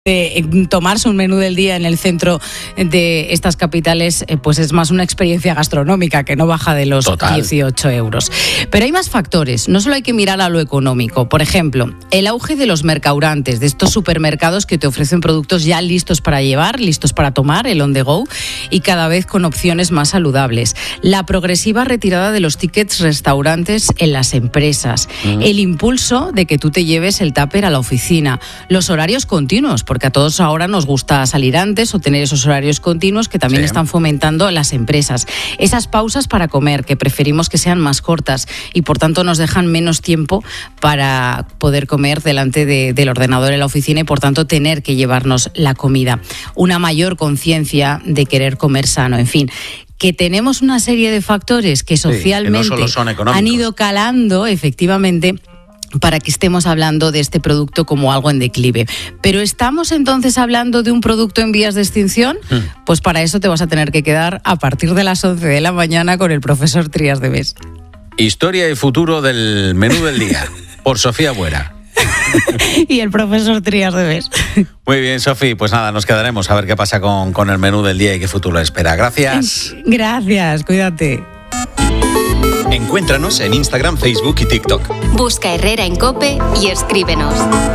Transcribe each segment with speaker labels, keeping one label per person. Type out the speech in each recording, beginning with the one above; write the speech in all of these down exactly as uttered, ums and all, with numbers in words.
Speaker 1: Eh, tomarse un menú del día en el centro de estas capitales, eh, pues es más una experiencia gastronómica que no baja de los
Speaker 2: Total.
Speaker 1: dieciocho euros. Pero hay más factores, no solo hay que mirar a lo económico. Por ejemplo, el auge de los mercaurantes, de estos supermercados que te ofrecen productos ya listos para llevar, listos para tomar, el on the go, y cada vez con opciones más saludables. La progresiva retirada de los tickets restaurantes en las empresas. Mm. El impulso de que tú te lleves el tupper a la oficina. Los horarios continuos, porque a todos ahora nos gusta salir antes o tener esos horarios continuos que también sí. están fomentando las empresas. Esas pausas para comer, que preferimos que sean más cortas y por tanto nos dejan menos tiempo para poder comer delante de, del ordenador en la oficina y por tanto tener que llevarnos la comida. Una mayor conciencia de querer comer sano, en fin. Que tenemos una serie de factores que socialmente
Speaker 2: sí, que no solo son económicos.
Speaker 1: Han ido calando, efectivamente, para que estemos hablando de este producto como algo en declive. ¿Pero estamos entonces hablando de un producto en vías de extinción? Mm. Pues para eso te vas a tener que quedar a partir de las once de la mañana con el profesor Trías de Bes.
Speaker 2: Historia y futuro del menú del día, por Sofía Buera.
Speaker 1: Y el profesor Trías de Bes.
Speaker 2: Muy bien, Sofi, pues nada, nos quedaremos a ver qué pasa con, con el menú del día y qué futuro espera. Gracias.
Speaker 1: Gracias, cuídate.
Speaker 3: Encuéntranos en Instagram, Facebook y TikTok.
Speaker 4: Busca Herrera en COPE y escríbenos.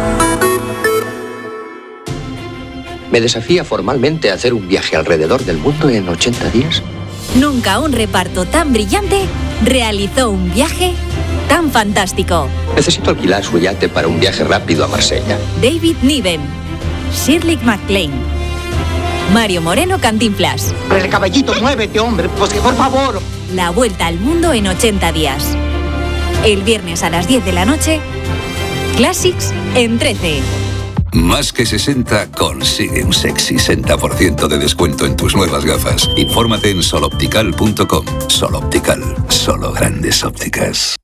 Speaker 5: ¿Me desafía formalmente a hacer un viaje alrededor del mundo en ochenta días?
Speaker 6: Nunca un reparto tan brillante realizó un viaje tan fantástico.
Speaker 5: Necesito alquilar su yate para un viaje rápido a Marsella.
Speaker 6: David Niven, Shirley MacLaine, Mario Moreno Cantinflas.
Speaker 7: El caballito, muévete, hombre, pues que por favor.
Speaker 6: La vuelta al mundo en ochenta días. El viernes a las diez de la noche, Classics en trece.
Speaker 8: Más que sesenta consigue un sexy sesenta por ciento de descuento en tus nuevas gafas. Infórmate en soloptical punto com. Soloptical, solo grandes ópticas.